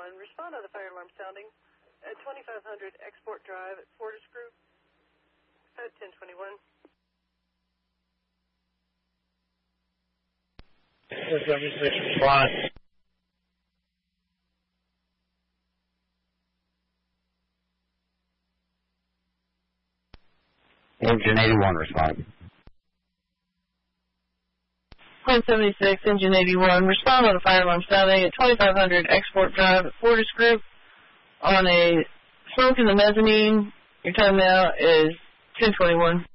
Respond on the fire alarm sounding at 2500 Export Drive at Fortis Group, 1021. 76 respond. Engine 81 respond. 176, Engine 81. Respond on a fire alarm sounding at 2500 Export Drive at Fortis Group on a smoke in the mezzanine. Your time now is 10:21.